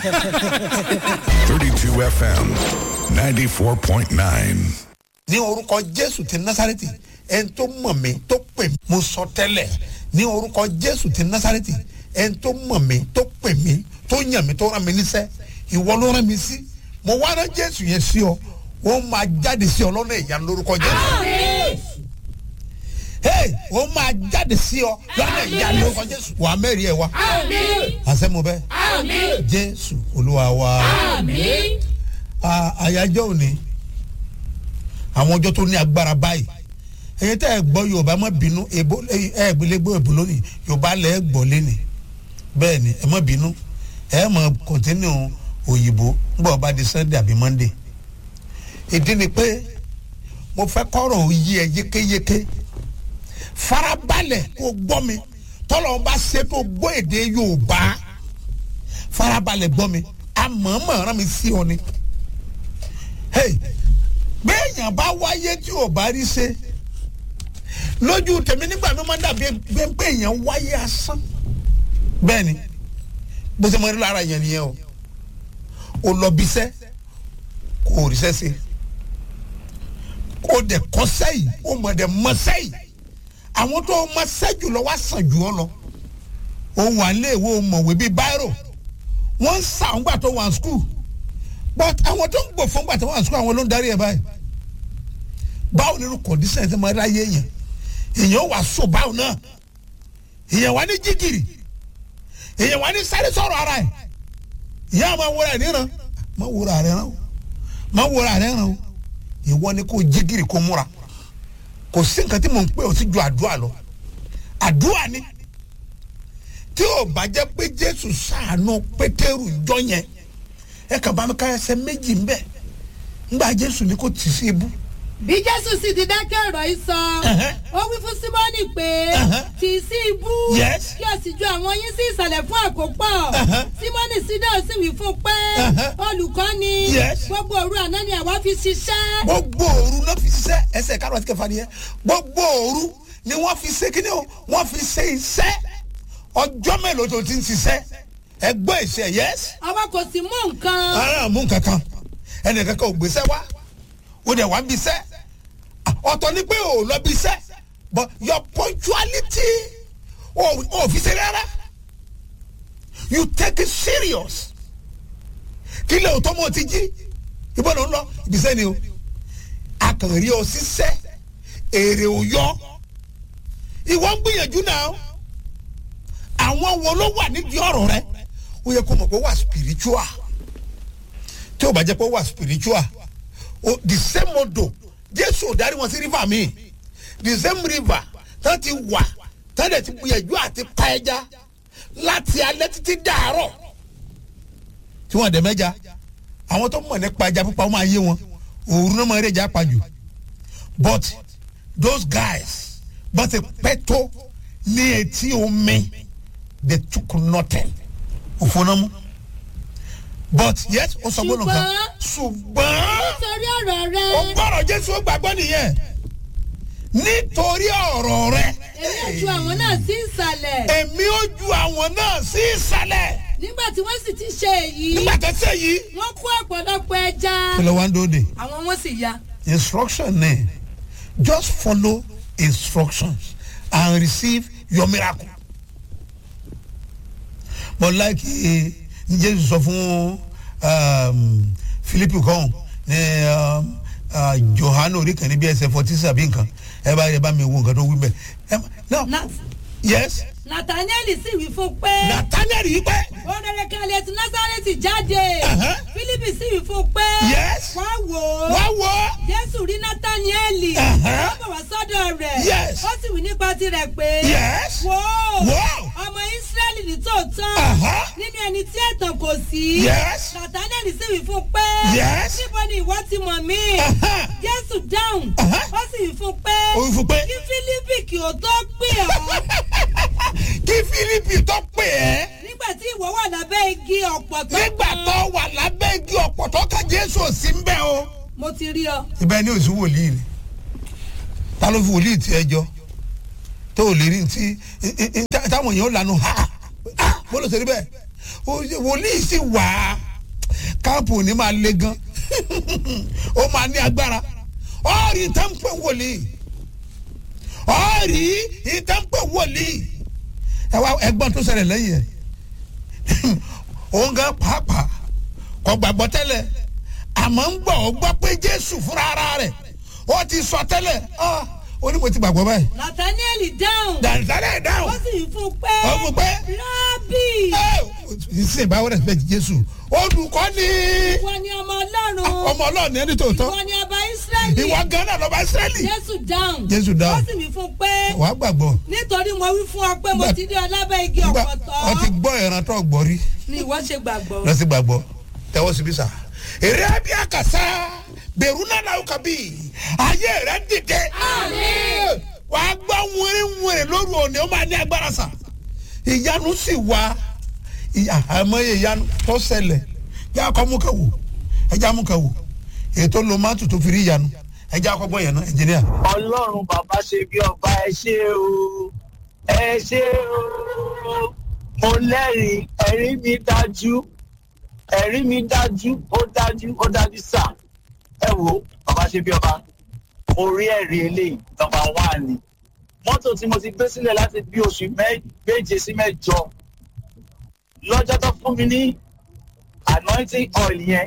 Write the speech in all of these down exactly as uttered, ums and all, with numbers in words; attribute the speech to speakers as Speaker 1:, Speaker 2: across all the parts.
Speaker 1: thirty-two F M ninety-four point nine.
Speaker 2: ní orúkọ Jésù ti Násárẹ́tì ẹni tó mọ̀ mí tó pè mí mo sọ tẹ́lẹ̀ ní orúkọ Jésù ti Násárẹ́tì ẹni tó mọ̀ mí tó pè mí tó yàn mí tó rán mi níṣẹ́ ìwọ ló rán mi sí mo wá rán Jésù yẹn sí ọ wọ́n máa jáde sí ọ lọ́nà ìyanu lórúkọ Jésù. Hey, wọ́n máa jáde sí ọ lọ́nà ìyanu lórúkọ Jésù. Wà á mẹ́rin ẹ̀ wá. Àṣẹ mo bẹ́. Jésù Olúwa wa. Àyájọ́ òní àwọn ọjọ́ tó ní agbára báyìí ẹ̀yin tẹ́ ẹ gbọ́ Yorùbá má bínú ẹ gbélé gbọ́ èbó lónìí Yorùbá lẹ́ gbọ́ lẹ́nìí bẹ́ẹ̀ ni ẹ má bínú ẹ má kọ́ntínú òyìnbó nígbà ọba di Sunday àbí Monday ìdí ni pé mo fẹ́ kọ́rọ̀ òye ẹ yékéyéké farabalẹ̀ kó gbọ́ mi tọ́lọ̀ bá ṣe tó gbọ́ èdè Yorùbá farabalẹ̀ gbọ́ mi àmọ́mọ́ rán mi sí ọ ni hey béèyàn bá wáyé tí ò bá rí ṣe lójú tèmi nígbà mi máa ń dàbí pé èèyàn wáyé asán bẹ́ẹ̀ ni bó ṣe máa rí lára yẹn nìyẹn o ò lọ bíṣẹ́ kò ríṣẹ́ ṣe kò dẹ̀ kọ́ sẹ́yìn ó mọ̀ dẹ̀ mọ̀ sẹ́yìn àwọn tó mọ̀ sẹ́jù lọ wá sàn jù ọ lọ ó wà léèwé mọ̀wé bíi báírò wọ́n ń sa àwọn gbà tó wà ní skul but àwọn tó ń gbò fún gbà tó wà ní skul àwọn ló ń darí ẹ̀ báyìí báwo nínú kọ̀dísẹ̀ tí mo ráyé yẹn èèyàn wà so báwo náà èèyàn wà ní jígìrì èèyàn wà ní sáré sọ̀rọ̀ ara ẹ̀ ìyá máa wúra ẹ̀ níran máa wúra rẹ̀ rán o máa wúra rẹ̀ rán o ìwọ ni kò jígìrì kò múra kò sí nǹkan tí mò ń pè ó sì ju àdúrà lọ àdúrà ni tí ò bá jẹ́ pé Jésù ṣàánú Pétérù jọ yẹn ẹ kàn bá mi ká ẹsẹ̀ méjì ń bẹ̀ ńgbà Jésù ni kò tì sí ibú.
Speaker 3: bí Jésù sì ti dákẹ́ ọ̀rọ̀ yìí sọ ó wí fún Símọ́nì pé tì í sí ibú kí o sì ju àwọn yín sí ìsàlẹ̀ fún àkópọ̀ Símọ́nì sídà sì wí fún pé olùkọ́ni gbogbo òru àná ni àwa fi ṣiṣẹ́.
Speaker 2: gbogbo òru náà fi ṣiṣẹ́ ẹsẹ̀ kárọ̀ àti kẹfà nìyẹn gbogbo òru ni wọ́n fi ṣe kíni o wọ́n fi ṣe iṣẹ́ ọjọ́ mélòó tó ti ń ṣiṣẹ́ ẹgbẹ́ ìṣe yẹs.
Speaker 3: àwa kò sì mú nǹkan.
Speaker 2: ara mú nǹkan kan ẹnì kankan ò gbèsè wá o dẹ̀ wá ń bisẹ́ ọ̀tọ̀ ni pé o lọ bisẹ́ but your punctuality o ò fi ṣe rárá you take it serious kí lè o tó mọ̀ ti jí ìbọn ló ń lọ ibisẹ́ ni o akànrí o ṣiṣẹ́ èrè ò yọ ìwọ ń gbìyànjú náà àwọn wo ló wà nídìí ọ̀rọ̀ rẹ ó yẹ kó mọ̀ pé ó wà spiritual tí o bá jẹ́ pé ó wà spiritual o the same odò Jésù ò darí wọn sí river mi the same river tán ti wà tán dẹ̀ ti gbìyànjú àti pa ẹja láti alẹ́ títí dàárọ̀ tí wọ́n dẹ̀ mẹ́ja àwọn tó mọ̀ nípa ẹja pípa wọ́n máa yé wọn òru náà máa rí ẹja pa jù but those guys bọ́n ti pẹ́ tó ní etí omi they took nothing òfònàmú but yes ó sọ gbọ́dọ̀ kan ṣùgbọ́n
Speaker 3: nítorí ọ̀rọ̀ rẹ
Speaker 2: ó gbọ́dọ̀ Jésù ó gbàgbọ́ nìyẹn nítorí ọ̀rọ̀ rẹ.
Speaker 3: èmi ó ju àwọn náà sí ìsàlẹ̀.
Speaker 2: èmi ó ju àwọn náà sí ìsàlẹ̀.
Speaker 3: nígbà tí wọ́n sì ti ṣe èyí.
Speaker 2: nígbà tó ṣe èyí.
Speaker 3: wọ́n kó ọ̀pọ̀lọpọ̀ ẹja.
Speaker 2: kí ló wá ń dóde.
Speaker 3: àwọn wọn sì ya.
Speaker 2: instruction ni just follow instructions and receive your miracle. mo like ní Jésù sọ fún Philip kan ní Johanu orí kan níbi ẹsẹ̀ forty sàbí nǹkan ẹ bá ẹ bá mi wo nǹkan tó wí bẹ́ẹ̀. yes.
Speaker 3: Nathaniel sì wí fún pé.
Speaker 2: Nathaniel yìí pé.
Speaker 3: ó rere kalẹ̀ tí Násárẹ́tì jáde. Philip sì wí fún pé.
Speaker 2: yes.
Speaker 3: wá wò ó.
Speaker 2: wá wò ó.
Speaker 3: Jésù rí Nathaniel. ó bọ̀ wá sọ́dọ̀ rẹ̀.
Speaker 2: yes.
Speaker 3: ó sì wí nípa tirẹ̀ pé.
Speaker 2: yes.
Speaker 3: wò ó.
Speaker 2: wò ó.
Speaker 3: ọmọ Ísírẹ́lì ní tòótọ́. nínú ẹni tí ẹ̀tàn kò sí.
Speaker 2: yes.
Speaker 3: Nathaniel sì wí fún pé.
Speaker 2: yes.
Speaker 3: níbo ni ìwọ ti mọ̀ mí. Jésù dáhùn. ó sì wí fún pé.
Speaker 2: ó wí fún pé.
Speaker 3: kí Fílípì kí ó tó pè ọ́.
Speaker 2: kí Fílípì tó pè ẹ́.
Speaker 3: nígbà tí ìwọ wà lábẹ́ igi ọ̀pọ̀tọ́.
Speaker 2: nígbà tó wà lábẹ́ igi ọ̀pọ̀tọ́ kan Jésù ò sí ń bẹ̀ o.
Speaker 3: mo ti rí ọ.
Speaker 2: ibẹ̀ ni òsì wòlíì ni ta ló fi wòlíì tí ẹ jọ tó ò lè rí ti táwọn èèyàn lanu ha ha bó ló ṣe rí bẹ́ẹ̀ wòlíì sì wà káàpù ní máa le gan ó máa ní agbára ọ̀rí ìtànpẹ̀ wòlíì ọ̀rí ìtànpẹ̀ wòlíì ẹ wá ẹgbọ́n tó ṣẹlẹ̀ lẹ́yìn ẹ̀ òun gan pàápàá kò gbàgbọ́ tẹ́lẹ̀ àmọ́ ń gbọ́ ọ gbọ́ pé Jésù fúnra ara rẹ̀ ó ti sọ tẹ́lẹ̀ ó ní mo ti gbàgbọ́ báyìí.
Speaker 3: Nathaniel dáhùn.
Speaker 2: Nathaniel dáhùn.
Speaker 3: ó sì fún pé.
Speaker 2: ó fún pé.
Speaker 3: Rábì.
Speaker 2: ìsìn ìbáwọ̀ rẹ̀ fẹ́ Jésù olùkọ́ ni.
Speaker 3: ìwọ ni ọmọ Ọlọ́run.
Speaker 2: ọmọ Ọlọ́run ẹni tó tọ́.
Speaker 3: ìwọ ni ọba Ísírẹ́lì.
Speaker 2: ìwọ gan-an lọ́ba Ísírẹ́lì.
Speaker 3: Jésù dáhùn.
Speaker 2: Jésù dáhùn.
Speaker 3: ó sì wí fún pé.
Speaker 2: wàá gbàgbọ́.
Speaker 3: nítorí mo wí fún ọ pé mo ti dé ọ lábẹ́ igi ọ̀pọ̀tọ́.
Speaker 2: ọ ti gbọ́ ìran tó gbọ́ rí.
Speaker 3: ni ìwọ ṣe gbàgbọ́.
Speaker 2: lọ sí gbàgbọ́ tẹ́wọ́ síbí sá. èrè abí àkàsá bẹ̀rù náà làwọn kan bí ayé rẹ̀ dìde.
Speaker 3: àmín.
Speaker 2: wàá gbọ́ wẹ́rẹ́wẹ́rẹ́ lóru òní ó máa ní agbára sá. ìyanu sì wá àmọ́ ìyanu tó ṣẹlẹ̀ yà á kọ́ mú kẹ́wò ẹ̀já mú kẹ́wò ètò lomatu tó fi rí ìyanu ẹ̀já kọ́ gbọ́ yẹn náà ẹ̀jìnìyà.
Speaker 4: Ọlọ́run bàbá ṣe bí ọba ẹ ṣé o ẹ ṣé o mo lẹ́rìí ẹ̀rí mi dájú ẹ̀rí mi dájú ó dájú ó dájú sà ẹ wò bàbá ṣe bí ọba mo rí ẹ̀rí eléyìí nọ́mbà wán ni mọ́tò tí mo ti gbé sílẹ̀ láti bí oṣù méje sí mẹ́jọ lọ́jọ́ tó fún mi ní anointing oil yẹn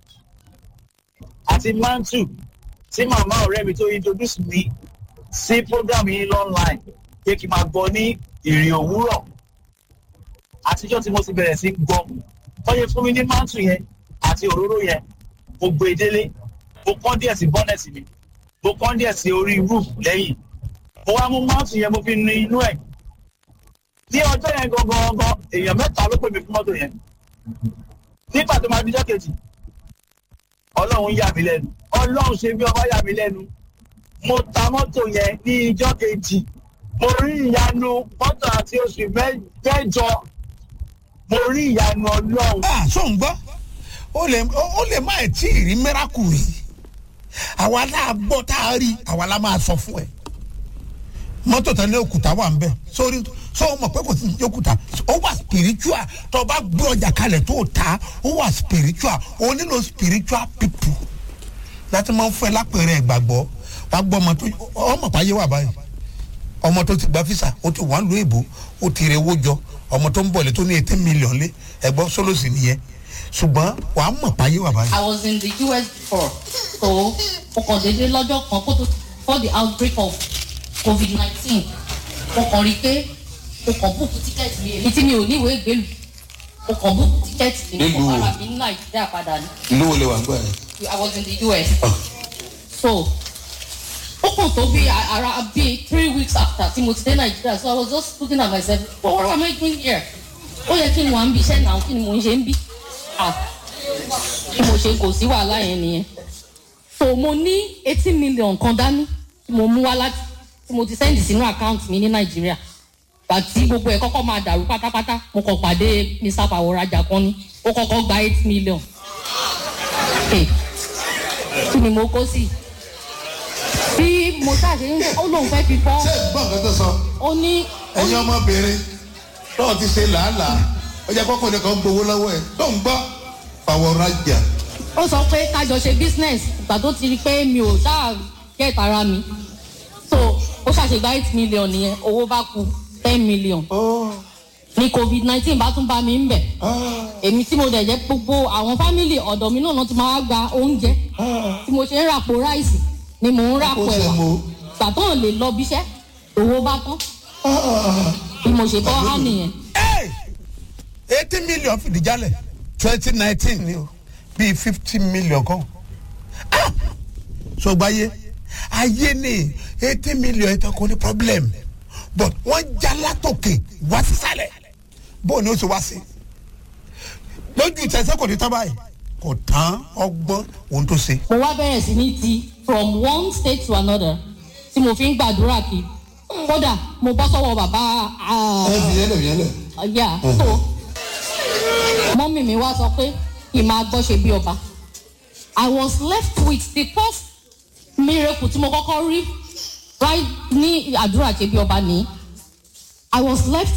Speaker 4: àti mantle tí màmá ọ̀rẹ́ mi tó introduce mi sí program yìí online pé kí n máa gbọ́ ní ìrìn òwúrọ̀ àtijọ́ tí mo ti bẹ̀rẹ̀ sí gbọ́ tọ́yẹ fún mi ní mantle yẹn àti òróró yẹn mo gbé délé mo kán díẹ̀ sí bọ́nẹ̀tì mi mo kán díẹ̀ sí orí roof lẹ́yìn mo wá mú mantle yẹn mo fi nu inú ẹ̀ ní ọjọ́ yẹn gangan èèyàn mẹ́ta ló pè mí fún mọ́tò yẹn nígbà tó máa dijọ́ kejì ọlọ́run yà mí lẹ́nu ọlọ́run ṣe bí ọba yà mí lẹ́nu mo ta mọ́tò yẹn ní ijọ́ kejì mo rí ìyanu mọ́tò àti oṣù mẹ́jọ mo rí ìyanu ọlọ́run.
Speaker 2: a sọ ń gbọ́ ó lè ó lè má ẹ̀ tí ì rí mẹ́rákù rí àwa náà gbọ́ tá a rí àwa la máa sọ fún ẹ mọ́tò tán ní òkúta wà ń bẹ̀ sórí sọ wọn mọ̀ pé kò sí ní òkúta ó wà spiritual tó o bá gbé ọjà kalẹ̀ tó o ta ó wà spiritual o nílò spiritual people láti máa ń fẹ́ lápẹ̀rẹ̀ ìgbàgbọ́ wàá gbọ́ ọmọ tó ọmọ pàyẹ wà báyìí ọmọ tó ti gba fisa ó ti wà ń lo èbó ó ti rẹ owó jọ ọmọ tó ń bọ̀ lé tó ní eighteen million lé ẹ̀gbọ́n sólòsì nìyẹn ṣùgbọ́n wàá mọ̀ pàyẹ wà báyìí.
Speaker 5: I was in the U S before so mo kàn déédéé lọ́jọ́ kan kó tó for the outbreak of covid nineteen mo kàn rí i pé mo kàn búùkù tíkẹ́ẹ̀tì mi èmi tí mi ò ní ìwé ìgbélú mo kàn búùkù tíkẹ́ẹ̀tì mi mo fara mi ní nàìjíríà padà ní.
Speaker 2: ìlú wo lè wà gbọ́ ẹ̀.
Speaker 5: I was in the U S so ó kàn tó bí ara bí three weeks after tí mo ti dé nàìjíríà so I was just looking at myself well, what am I doing here ó yẹ kí n wà ń bí iṣẹ́ náà kí ni mò ń ṣe ń bí ah bí mo ṣe kò sí wàhálà yẹn nìyẹn so mo ní eighteen million kan dání tí mo mú wá láti tí mo ti sẹ́ndì sínú àkáǹtì mi ní nàìjíríà bàtí gbogbo ẹ̀ kọ́kọ́ máa dàrú pátápátá mo kàn pàdé mr pàwọ́rajà kan ní ó kọ́kọ́ gba eight million kí ni mo kó sí bí mo ṣàṣe ń ó lóun fẹ́ fi bọ́.
Speaker 6: ṣé ìgbọ́n kan tó sọ.
Speaker 5: ó ní.
Speaker 6: ẹ̀yin ọmọbìnrin náà ti ṣe làálàá ó jẹ́ kọ́kọ́ ní kan gbowó lọ́wọ́ ẹ̀ tó ń gbọ́ pàwọ́rajà.
Speaker 5: ó sọ pé kájọ ṣe business ìgbà tó ti rí pé mi ò ṣáà get ara mi so ó ṣàṣègbà eight million nìyẹn owó bá kù ten million ní covid nineteen bá tún bá mi ń bẹ̀ èmi tí mo dẹ̀ jẹ́ gbogbo àwọn family ọ̀dọ̀ mi náà ti máa gba oúnjẹ tí mo ṣe ń ràpò ráìsì ni mò ń ràpò ẹ̀wà gbà tó lè lọ bíṣẹ́ owó bá tán bí mo ṣe bọ́ hàn nìyẹn.
Speaker 2: eighty million fìdí jálẹ̀ twenty nineteen ni o bíi fifty million kan so gbáyé ayé ni eighty million ẹ̀ tán kò ní problem but wọ́n já látòkè wá sísàlẹ̀ bó ni ó ṣe wá sí lójú ìtẹ̀sẹ̀ kò ní tán báyìí kò tán ọgbọ́n ohun tó ṣe.
Speaker 5: mo wá bẹ̀rẹ̀ sí ní ti from one state to another tí mo fi ń gbàdúrà kí kódà mo bọ́ sọ́wọ́ bàbá.
Speaker 6: ẹ fi yẹlẹ yẹlẹ.
Speaker 5: yà so mọ́mì mi wá sọ pé kí n máa gbọ́ ṣe bí ọba I was left with the first miracle tí mo kọ́kọ́ rí right ní àdúrà ṣe bí ọba ní I was left